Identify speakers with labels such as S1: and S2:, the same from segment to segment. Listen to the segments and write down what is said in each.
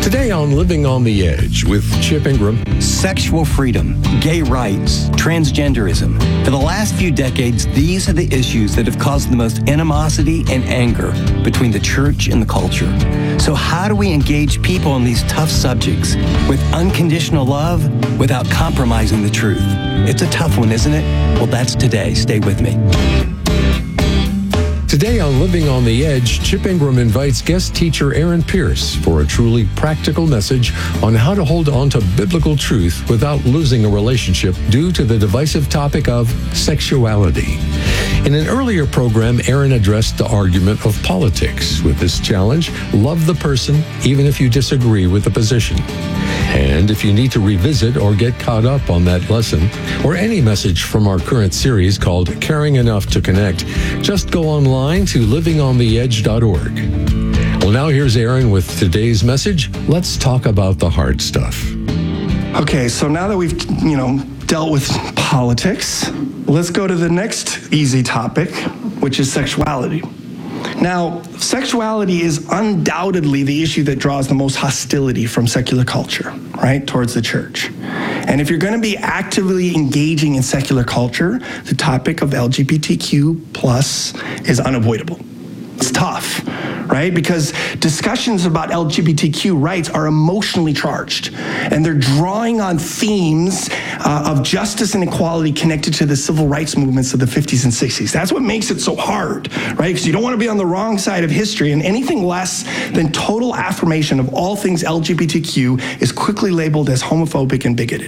S1: Today on Living on the Edge with Chip Ingram.
S2: Sexual freedom, gay rights, transgenderism. For the last few decades, these are the issues that have caused the most animosity and anger between the church and the culture. So how do we engage people on these tough subjects with unconditional love without compromising the truth? It's a tough one, isn't it? Well, that's today. Stay with me.
S1: Today on Living on the Edge, Chip Ingram invites guest teacher Aaron Pierce for a truly practical message on how to hold on to biblical truth without losing a relationship due to the divisive topic of sexuality. In an earlier program, Aaron addressed the argument of politics with this challenge: love the person even if you disagree with the position. And if you need to revisit or get caught up on that lesson, or any message from our current series called Caring Enough to Connect, just go online to livingontheedge.org. Well, now here's Aaron with today's message. Let's talk about the hard stuff.
S3: Okay, so now that we've, dealt with politics, let's go to the next easy topic, which is sexuality. Now, sexuality is undoubtedly the issue that draws the most hostility from secular culture, right, towards the church. And if you're going to be actively engaging in secular culture, the topic of LGBTQ plus is unavoidable. It's tough, right? Because discussions about LGBTQ rights are emotionally charged, and they're drawing on themes of justice and equality connected to the civil rights movements of the 50s and 60s. That's what makes it so hard, right? Because you don't want to be on the wrong side of history, and anything less than total affirmation of all things LGBTQ is quickly labeled as homophobic and bigoted.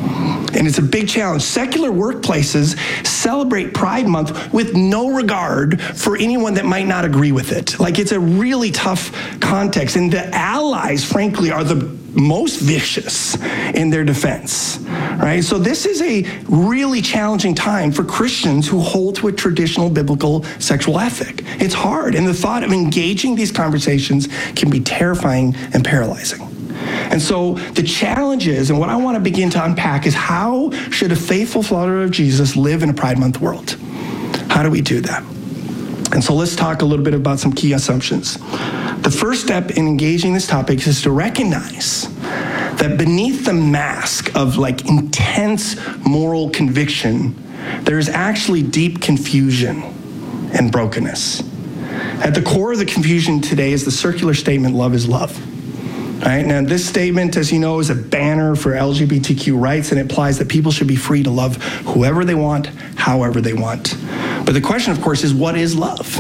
S3: And it's a big challenge. Secular workplaces celebrate Pride Month with no regard for anyone that might not agree with it. Like, it's a really tough context. And the allies, frankly, are the most vicious in their defense, right? So this is a really challenging time for Christians who hold to a traditional biblical sexual ethic. It's hard. And the thought of engaging these conversations can be terrifying and paralyzing. And so the challenge is, and what I want to begin to unpack is, how should a faithful follower of Jesus live in a Pride Month world? How do we do that? And so let's talk a little bit about some key assumptions. The first step in engaging this topic is to recognize that beneath the mask of intense moral conviction, there's actually deep confusion and brokenness. At the core of the confusion today is the circular statement, love is love. Right? Now, this statement, as you know, is a banner for LGBTQ rights, and it implies that people should be free to love whoever they want, however they want. But the question, of course, is, what is love?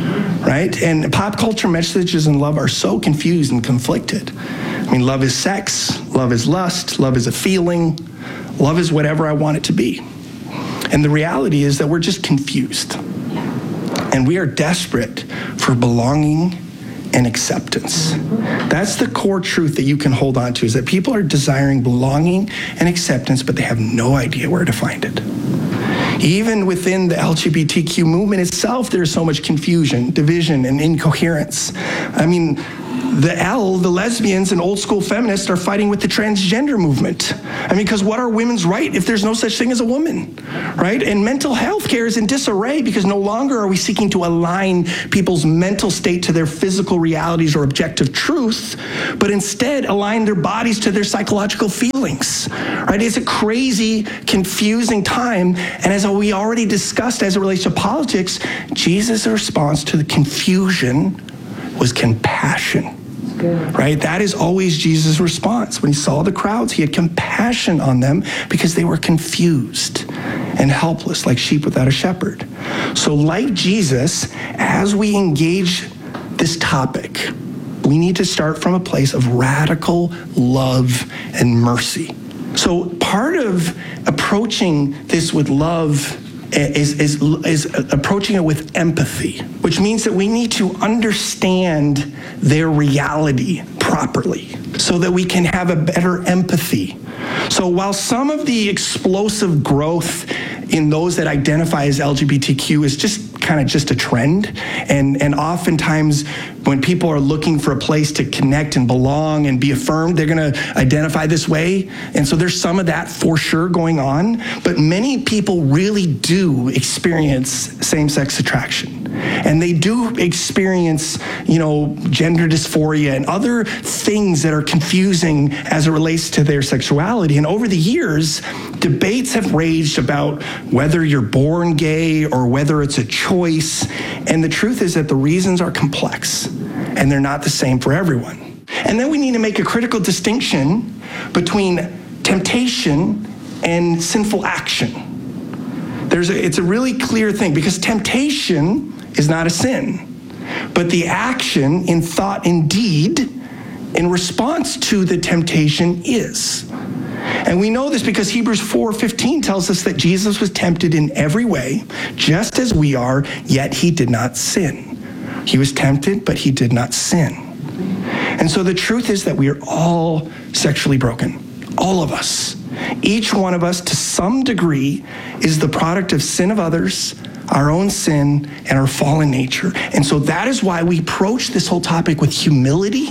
S3: Right? And pop culture messages in love are so confused and conflicted. I mean, love is sex, love is lust, love is a feeling, love is whatever I want it to be. And the reality is that we're just confused. And we are desperate for belonging and acceptance. That's the core truth that you can hold on to, is that people are desiring belonging and acceptance, but they have no idea where to find it. Even within the LGBTQ movement itself, there's so much confusion, division, and incoherence. I mean, the lesbians and old school feminists are fighting with the transgender movement. I mean, because what are women's rights if there's no such thing as a woman, right? And mental health care is in disarray because no longer are we seeking to align people's mental state to their physical realities or objective truth, but instead align their bodies to their psychological feelings, right? It's a crazy, confusing time. And as we already discussed as it relates to politics, Jesus' response to the confusion was compassion. Right? That is always Jesus' response. When he saw the crowds, he had compassion on them because they were confused and helpless, like sheep without a shepherd. So like Jesus, as we engage this topic, we need to start from a place of radical love and mercy. So part of approaching this with love is approaching it with empathy, which means that we need to understand their reality properly so that we can have a better empathy. So while some of the explosive growth in those that identify as LGBTQ is just a trend, and oftentimes when people are looking for a place to connect and belong and be affirmed, they're going to identify this way. And so there's some of that for sure going on, but many people really do experience same-sex attraction. And they do experience, gender dysphoria and other things that are confusing as it relates to their sexuality. And over the years, debates have raged about whether you're born gay or whether it's a choice. And the truth is that the reasons are complex, and they're not the same for everyone. And then we need to make a critical distinction between temptation and sinful action. It's a really clear thing, because temptation is not a sin, but the action in thought and deed in response to the temptation is. And we know this because Hebrews 4:15 tells us that Jesus was tempted in every way, just as we are, yet he did not sin. He was tempted, but he did not sin. And so the truth is that we are all sexually broken, all of us. Each one of us, to some degree, is the product of sin of others, our own sin, and our fallen nature. And so that is why we approach this whole topic with humility,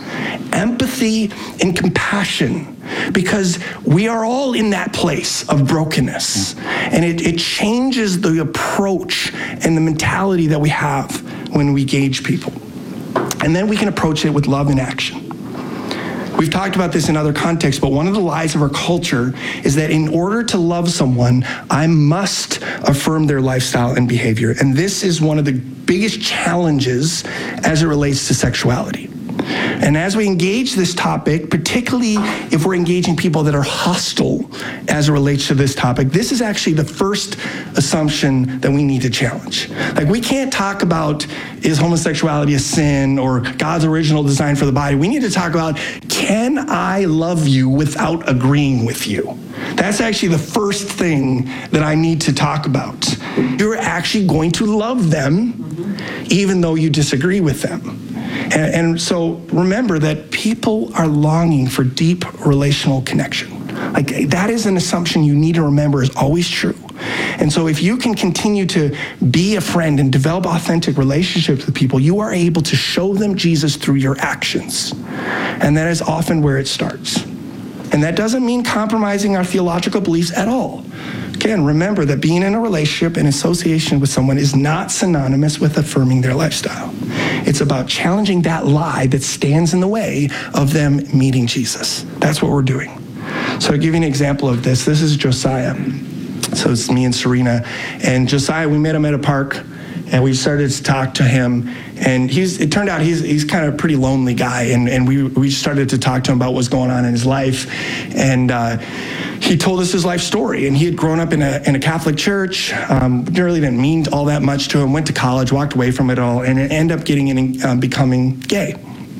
S3: empathy, and compassion, because we are all in that place of brokenness. And it changes the approach and the mentality that we have when we gauge people. And then we can approach it with love and action. We've talked about this in other contexts, but one of the lies of our culture is that in order to love someone, I must affirm their lifestyle and behavior. And this is one of the biggest challenges as it relates to sexuality. And as we engage this topic, particularly if we're engaging people that are hostile as it relates to this topic, this is actually the first assumption that we need to challenge. Like, we can't talk about, is homosexuality a sin or God's original design for the body? We need to talk about, can I love you without agreeing with you? That's actually the first thing that I need to talk about. You're actually going to love them even though you disagree with them. And so remember that people are longing for deep relational connection. Like, that is an assumption you need to remember is always true. And so if you can continue to be a friend and develop authentic relationships with people, you are able to show them Jesus through your actions. And that is often where it starts. And that doesn't mean compromising our theological beliefs at all. Again, remember that being in a relationship and association with someone is not synonymous with affirming their lifestyle. It's about challenging that lie that stands in the way of them meeting Jesus. That's what we're doing. So I'll give you an example of this. This is Josiah. So it's me and Serena. And Josiah, we met him at a park, and we started to talk to him. And it turned out he's kind of a pretty lonely guy. And we started to talk to him about what's going on in his life. And he told us his life story. And he had grown up in a Catholic church, really didn't mean all that much to him, went to college, walked away from it all, and ended up becoming gay.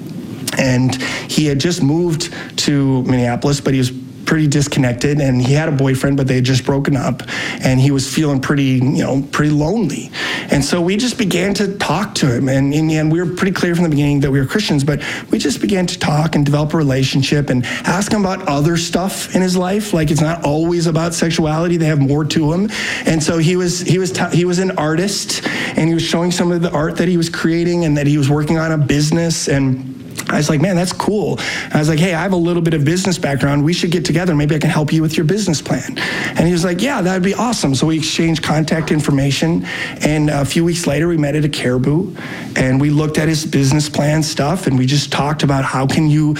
S3: And he had just moved to Minneapolis, but he was pretty disconnected, and he had a boyfriend, but they had just broken up, and he was feeling pretty lonely. And so we just began to talk to him, and in the end, we were pretty clear from the beginning that we were Christians, but we just began to talk and develop a relationship and ask him about other stuff in his life. Like, it's not always about sexuality; they have more to him. And so he was an artist, and he was showing some of the art that he was creating, and that he was working on a business. And I was like, man, that's cool. I was like, hey, I have a little bit of business background. We should get together. Maybe I can help you with your business plan. And he was like, yeah, that'd be awesome. So we exchanged contact information. And a few weeks later, we met at a Caribou, and we looked at his business plan stuff, and we just talked about how can you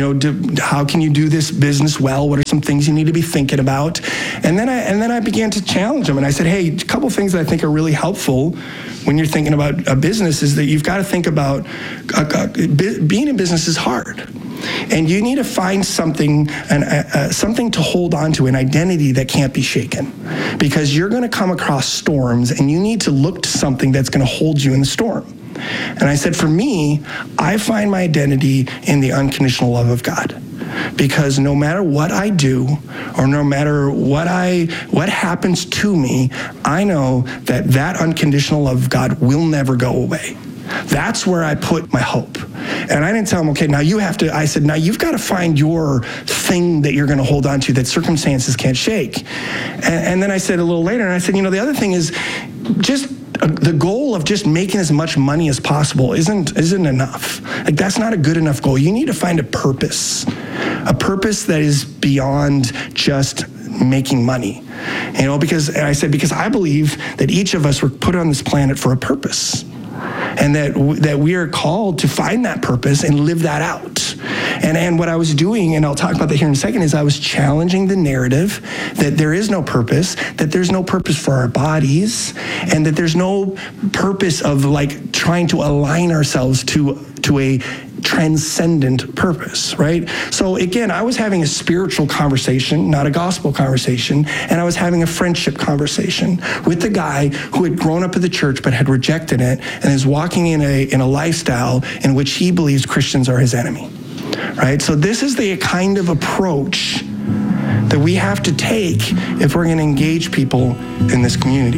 S3: do this business well? What are some things you need to be thinking about? And then I began to challenge him, and I said, hey, a couple things that I think are really helpful when you're thinking about a business is that you've got to think about being in business is hard. And you need to find something to hold on to, an identity that can't be shaken. Because you're going to come across storms, and you need to look to something that's going to hold you in the storm. And I said, for me, I find my identity in the unconditional love of God. Because no matter what I do, or no matter what happens to me, I know that unconditional love of God will never go away. That's where I put my hope. And I didn't tell him, okay, I said, now you've got to find your thing that you're going to hold on to that circumstances can't shake. And then I said a little later, and I said, the other thing is just the goal of just making as much money as possible isn't enough. Like, that's not a good enough goal. You need to find a purpose that is beyond just making money. Because I believe that each of us were put on this planet for a purpose. And that we are called to find that purpose and live that out. And what I was doing, and I'll talk about that here in a second, is I was challenging the narrative that there is no purpose, that there's no purpose for our bodies, and that there's no purpose of like trying to align ourselves to a transcendent purpose, right? So again, I was having a spiritual conversation, not a gospel conversation, and I was having a friendship conversation with the guy who had grown up in the church but had rejected it and is walking in a lifestyle in which he believes Christians are his enemy, right? So this is the kind of approach that we have to take if we're going to engage people in this community.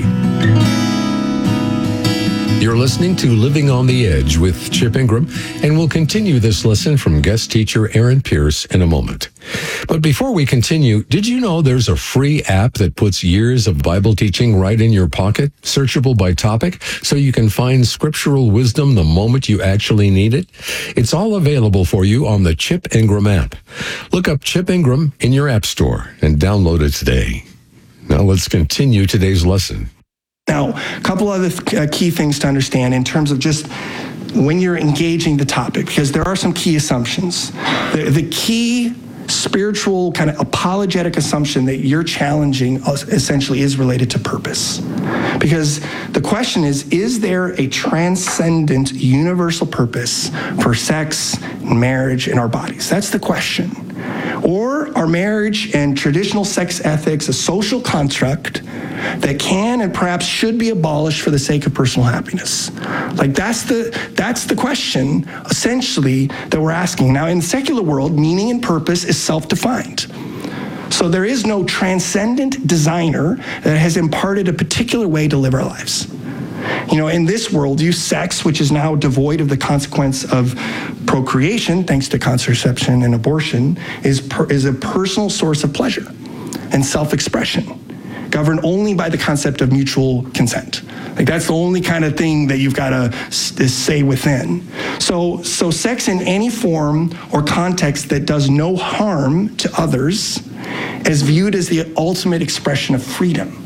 S1: You're listening to Living on the Edge with Chip Ingram, and we'll continue this lesson from guest teacher Aaron Pierce in a moment. But before we continue, did you know there's a free app that puts years of Bible teaching right in your pocket, searchable by topic, so you can find scriptural wisdom the moment you actually need it? It's all available for you on the Chip Ingram app. Look up Chip Ingram in your app store and download it today. Now let's continue today's lesson.
S3: Now, a couple other key things to understand in terms of just when you're engaging the topic, because there are some key assumptions. The key spiritual kind of apologetic assumption that you're challenging essentially is related to purpose. Because the question is there a transcendent universal purpose for sex, marriage, and our bodies? That's the question. Or are marriage and traditional sex ethics a social construct that can and perhaps should be abolished for the sake of personal happiness? Like that's the question essentially that we're asking. Now in the secular world, meaning and purpose is self-defined. So there is no transcendent designer that has imparted a particular way to live our lives. In this world, sex, which is now devoid of the consequence of procreation, thanks to contraception and abortion, is a personal source of pleasure and self-expression, governed only by the concept of mutual consent. Like that's the only kind of thing that you've got to say within. So sex in any form or context that does no harm to others is viewed as the ultimate expression of freedom.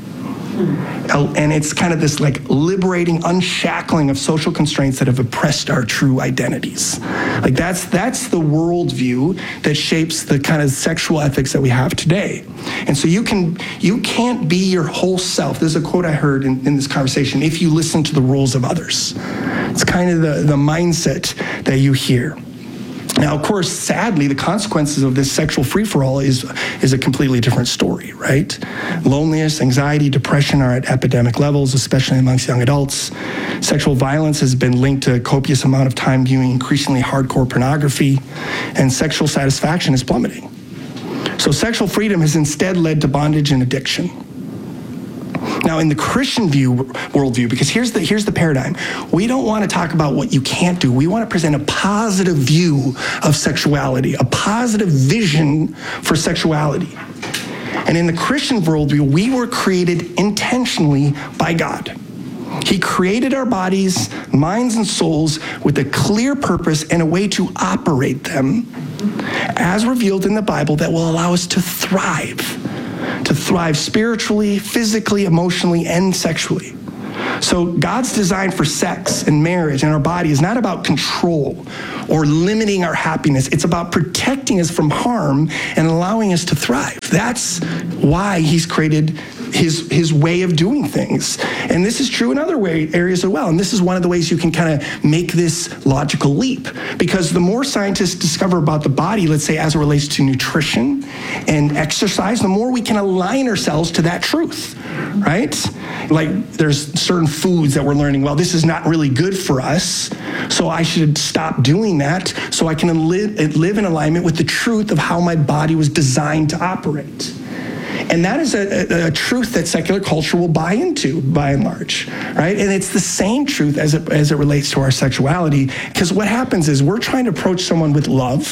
S3: And it's kind of this like liberating unshackling of social constraints that have oppressed our true identities. Like that's the worldview that shapes the kind of sexual ethics that we have today. And so you can't be your whole self. There's a quote I heard in this conversation: if you listen to the rules of others. It's kind of the mindset that you hear. Now, of course, sadly, the consequences of this sexual free-for-all is a completely different story, right? Loneliness, anxiety, depression are at epidemic levels, especially amongst young adults. Sexual violence has been linked to a copious amount of time viewing increasingly hardcore pornography, and sexual satisfaction is plummeting. So sexual freedom has instead led to bondage and addiction. Now, in the Christian worldview, because here's the paradigm, we don't want to talk about what you can't do. We want to present a positive view of sexuality, a positive vision for sexuality. And in the Christian worldview, we were created intentionally by God. He created our bodies, minds, and souls with a clear purpose and a way to operate them, as revealed in the Bible, that will allow us to thrive spiritually, physically, emotionally, and sexually. So God's design for sex and marriage and our body is not about control or limiting our happiness. It's about protecting us from harm and allowing us to thrive. That's why he's created his way of doing things. And this is true in other areas as well. And this is one of the ways you can kind of make this logical leap. Because the more scientists discover about the body, let's say as it relates to nutrition and exercise, the more we can align ourselves to that truth, right? Like there's certain foods that we're learning, well, this is not really good for us, so I should stop doing that so I can live in alignment with the truth of how my body was designed to operate. And that is a truth that secular culture will buy into, by and large, right? And it's the same truth as it relates to our sexuality, because what happens is we're trying to approach someone with love,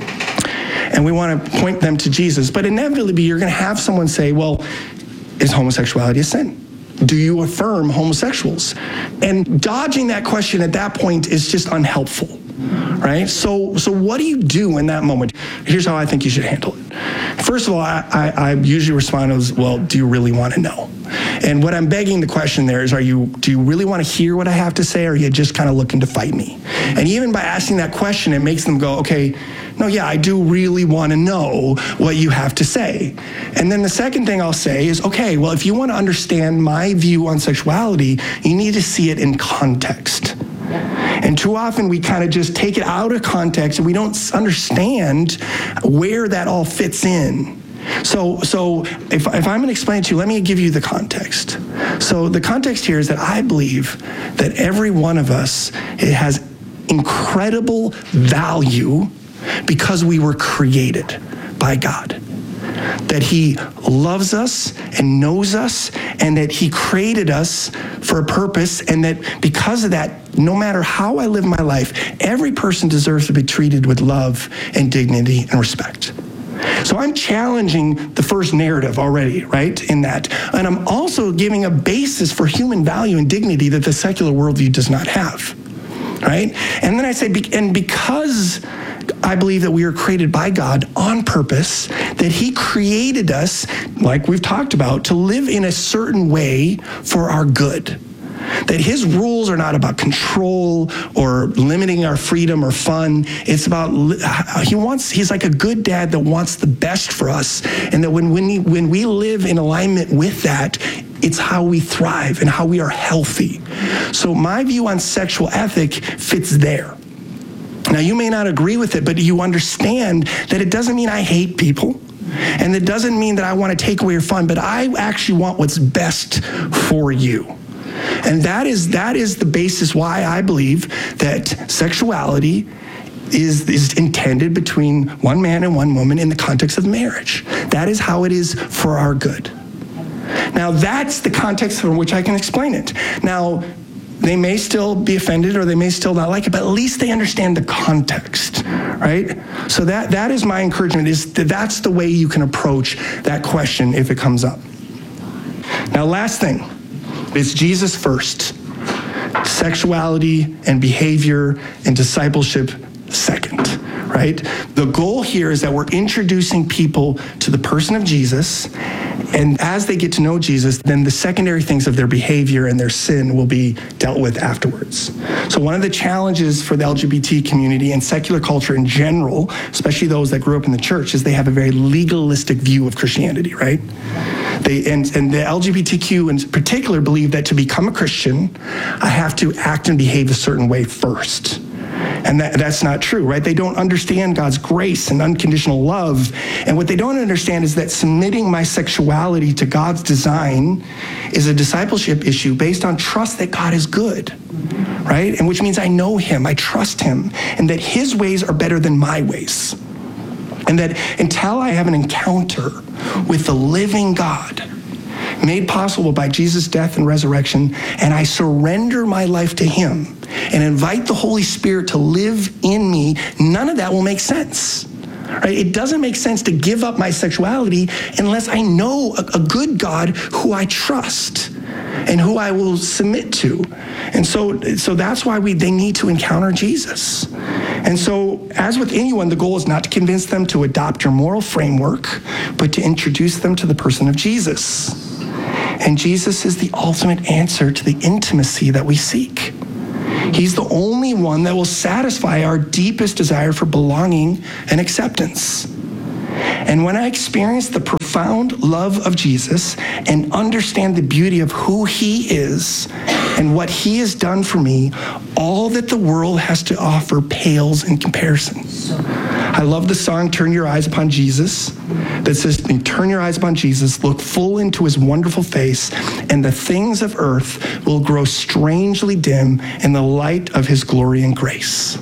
S3: and we want to point them to Jesus. But inevitably, you're going to have someone say, well, is homosexuality a sin? Do you affirm homosexuals? And dodging that question at that point is just unhelpful. right? So what do you do in that moment? Here's how I think you should handle it. First of all, I usually respond as, well, do you really want to know? And what I'm begging the question there is, do you really want to hear what I have to say, or are you just kind of looking to fight me? And even by asking that question, it makes them go, okay, no, yeah, I do really want to know what you have to say. And then the second thing I'll say is, okay, well, if you want to understand my view on sexuality, you need to see it in context. And too often we kind of just take it out of context and we don't understand where that all fits in. So if I'm going to explain it to you, let me give you the context. So the context here is that I believe that every one of us, it has incredible value because we were created by God. That he loves us and knows us, and that he created us for a purpose, and that because of that, no matter how I live my life, every person deserves to be treated with love and dignity and respect. So I'm challenging the first narrative already, right, in that. And I'm also giving a basis for human value and dignity that the secular worldview does not have, right? And then I say, and because I believe that we are created by God on purpose, that he created us, like we've talked about, to live in a certain way for our good. That his rules are not about control or limiting our freedom or fun. It's about, he's like a good dad that wants the best for us. And that when we live in alignment with that, it's how we thrive and how we are healthy. So my view on sexual ethic fits there. Now, you may not agree with it, but you understand that it doesn't mean I hate people. And it doesn't mean that I want to take away your fun, but I actually want what's best for you. And that is the basis why I believe that sexuality is intended between one man and one woman in the context of marriage. That is how it is for our good. Now, that's the context from which I can explain it. Now, they may still be offended or they may still not like it, but at least they understand the context, right? So that is my encouragement, is that's the way you can approach that question if it comes up. Now, last thing is Jesus first, sexuality and behavior and discipleship second, right? The goal here is that we're introducing people to the person of Jesus, and as they get to know Jesus, then the secondary things of their behavior and their sin will be dealt with afterwards. So one of the challenges for the LGBT community and secular culture in general, especially those that grew up in the church, is they have a very legalistic view of Christianity, right? And the LGBTQ in particular believe that to become a Christian, I have to act and behave a certain way first. And that's not true, right? They don't understand God's grace and unconditional love. And what they don't understand is that submitting my sexuality to God's design is a discipleship issue based on trust that God is good, right? And which means I know him, I trust him, and that his ways are better than my ways. And that until I have an encounter with the living God, made possible by Jesus' death and resurrection, and I surrender my life to him and invite the Holy Spirit to live in me, none of that will make sense. Right? It doesn't make sense to give up my sexuality unless I know a good God who I trust and who I will submit to. And so that's why they need to encounter Jesus. And so, as with anyone, the goal is not to convince them to adopt your moral framework, but to introduce them to the person of Jesus. And Jesus is the ultimate answer to the intimacy that we seek. He's the only one that will satisfy our deepest desire for belonging and acceptance. And when I experience the profound love of Jesus and understand the beauty of who he is and what he has done for me, all that the world has to offer pales in comparison. I love the song, Turn Your Eyes Upon Jesus, that says, turn your eyes upon Jesus, look full into his wonderful face, and the things of earth will grow strangely dim in the light of his glory and grace.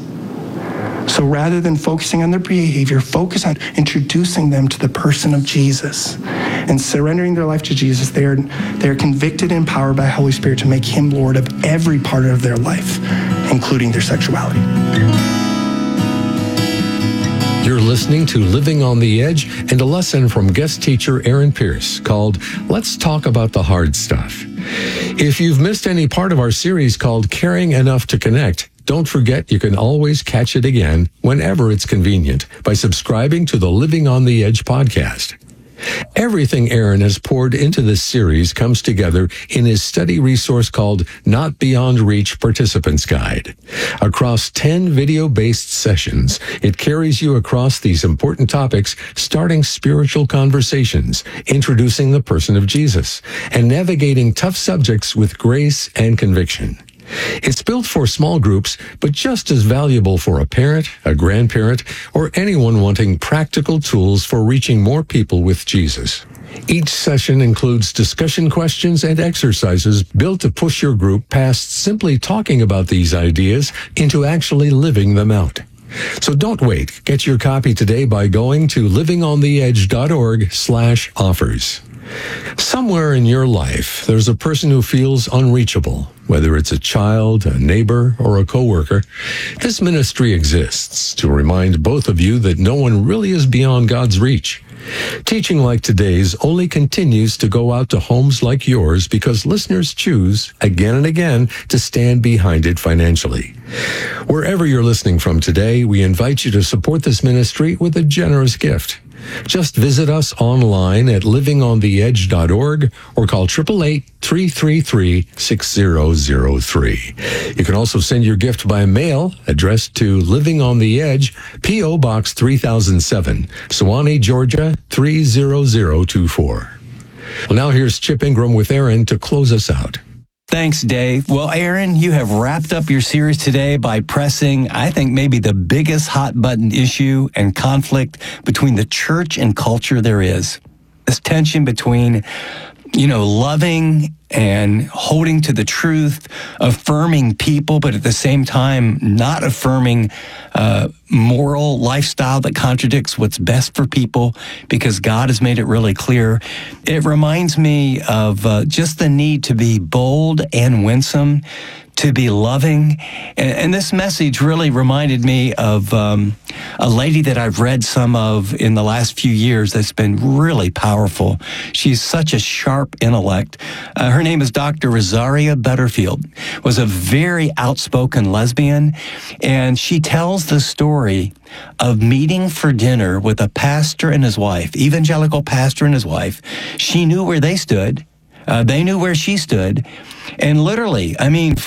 S3: So rather than focusing on their behavior, focus on introducing them to the person of Jesus and surrendering their life to Jesus. They are convicted and empowered by the Holy Spirit to make him Lord of every part of their life, including their sexuality.
S1: You're listening to Living on the Edge and a lesson from guest teacher Aaron Pierce called Let's Talk About the Hard Stuff. If you've missed any part of our series called Caring Enough to Connect, Don't forget you can always catch it again whenever it's convenient by subscribing to the Living on the Edge podcast. Everything Aaron has poured into this series comes together in his study resource called Not Beyond Reach Participants Guide. Across 10 video-based sessions, it carries you across these important topics, starting spiritual conversations, introducing the person of Jesus, and navigating tough subjects with grace and conviction. It's built for small groups, but just as valuable for a parent, a grandparent, or anyone wanting practical tools for reaching more people with Jesus. Each session includes discussion questions and exercises built to push your group past simply talking about these ideas into actually living them out. So don't wait. Get your copy today by going to livingontheedge.org/offers. Somewhere in your life, there's a person who feels unreachable, whether it's a child, a neighbor, or a coworker. This ministry exists to remind both of you that no one really is beyond God's reach. Teaching like today's only continues to go out to homes like yours because listeners choose, again and again, to stand behind it financially. Wherever you're listening from today, we invite you to support this ministry with a generous gift. Just visit us online at livingontheedge.org or call 888-333-6003. You can also send your gift by mail addressed to Living on the Edge, P.O. Box 3007, Sewanee, Georgia 30024. Well, now here's Chip Ingram with Aaron to close us out.
S2: Thanks, Dave. Well, Aaron, you have wrapped up your series today by pressing, I think, maybe the biggest hot-button issue and conflict between the church and culture there is. This tension between, loving and holding to the truth, affirming people, but at the same time not affirming moral lifestyle that contradicts what's best for people because God has made it really clear. It reminds me of just the need to be bold and winsome, to be loving. And this message really reminded me of a lady that I've read some of in the last few years that's been really powerful. She's such a sharp intellect. Her name is Dr. Rosaria Butterfield, was a very outspoken lesbian, and she tells the story of meeting for dinner with a pastor and his wife, evangelical pastor and his wife. She knew where they stood. They knew where she stood. And literally,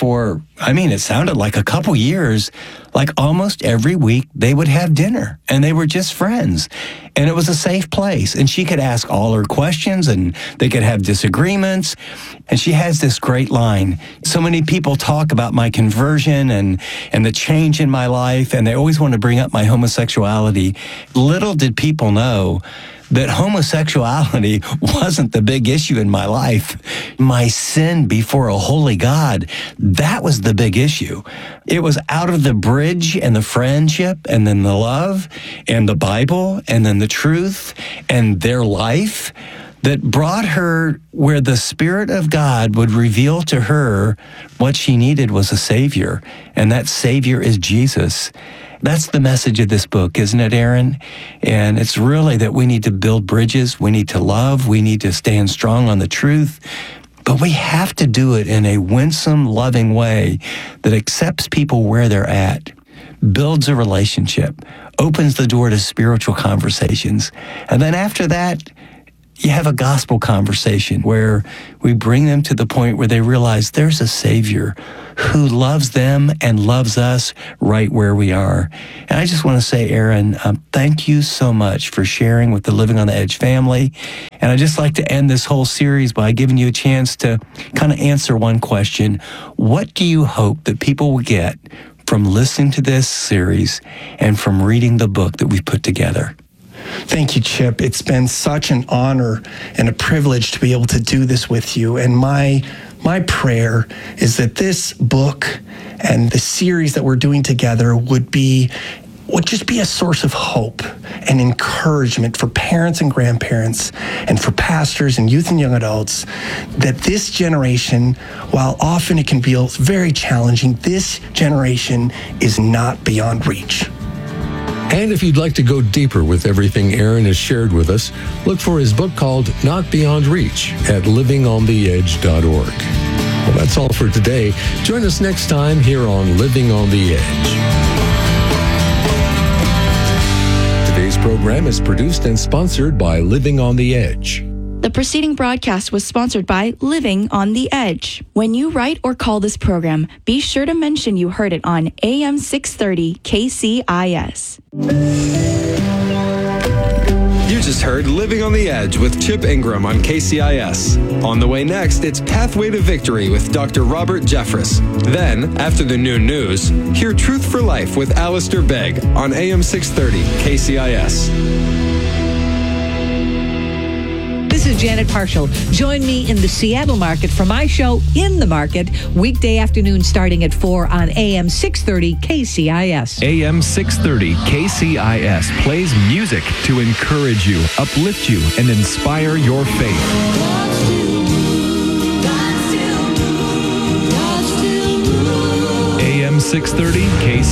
S2: it sounded like a couple years, like almost every week they would have dinner and they were just friends. And it was a safe place. And she could ask all her questions and they could have disagreements. And she has this great line. So many people talk about my conversion and the change in my life, and they always want to bring up my homosexuality. Little did people know that homosexuality wasn't the big issue in my life. My sin before a holy God, that was the big issue. It was out of the bridge and the friendship and then the love and the Bible and then the truth and their life that brought her where the Spirit of God would reveal to her what she needed was a Savior, and that Savior is Jesus. That's the message of this book, isn't it, Aaron? And it's really that we need to build bridges, we need to love, we need to stand strong on the truth, but we have to do it in a winsome, loving way that accepts people where they're at, builds a relationship, opens the door to spiritual conversations, and then after that, you have a gospel conversation where we bring them to the point where they realize there's a Savior who loves them and loves us right where we are. And I just want to say, Aaron, thank you so much for sharing with the Living on the Edge family. And I'd just like to end this whole series by giving you a chance to kind of answer one question. What do you hope that people will get from listening to this series and from reading the book that we've put together?
S3: Thank you, Chip. It's been such an honor and a privilege to be able to do this with you. And my prayer is that this book and the series that we're doing together would just be a source of hope and encouragement for parents and grandparents and for pastors and youth and young adults, that this generation, while often it can feel very challenging, this generation is not beyond reach.
S1: And if you'd like to go deeper with everything Aaron has shared with us, look for his book called Not Beyond Reach at livingontheedge.org. Well, That's all for today. Join us next time here on Living on the Edge. Today's program is produced and sponsored by Living on the Edge.
S4: The preceding broadcast was sponsored by Living on the Edge. When you write or call this program, be sure to mention you heard it on AM 630 KCIS.
S5: You just heard Living on the Edge with Chip Ingram on KCIS. On the way next, it's Pathway to Victory with Dr. Robert Jeffress. Then, after the noon news, hear Truth for Life with Alistair Begg on AM 630 KCIS.
S6: This is Janet Parshall. Join me in the Seattle market for my show, In the Market, weekday afternoon starting at 4 on AM 630 KCIS.
S7: AM 630 KCIS plays music to encourage you, uplift you, and inspire your faith. AM 630 KCIS.